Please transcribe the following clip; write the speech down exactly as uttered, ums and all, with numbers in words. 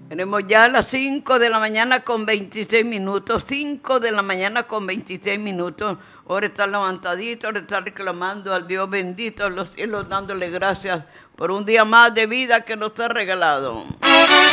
Tenemos ya las cinco de la mañana con veintiséis minutos, cinco de la mañana con veintiséis minutos. Ahora está levantadito, ahora está reclamando al Dios bendito de los cielos, dándole gracias por un día más de vida que nos ha regalado.